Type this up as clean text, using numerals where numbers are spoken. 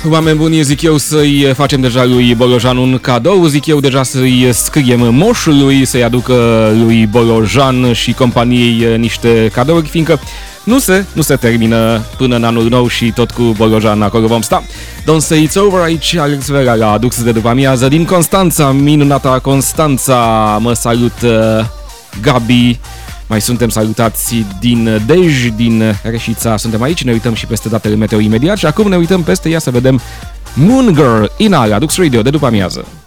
oameni buni, zic eu să-i facem deja lui Bolojan un cadou, zic eu deja să-i scriem moșului, să-i aducă lui Bolojan și companiei niște cadouri, fiindcă nu se termină până în anul nou și tot cu Bolojan acolo vom sta. Don't say it's over, aici Alex Vera la Dux de după amiază din Constanța, minunata Constanța, mă salut Gabi. Mai suntem salutați din Dej, din Reșița, suntem aici, ne uităm și peste datele meteo imediat și acum ne uităm peste ea să vedem Moon Girl, Ina, la Dux Radio de după amiază.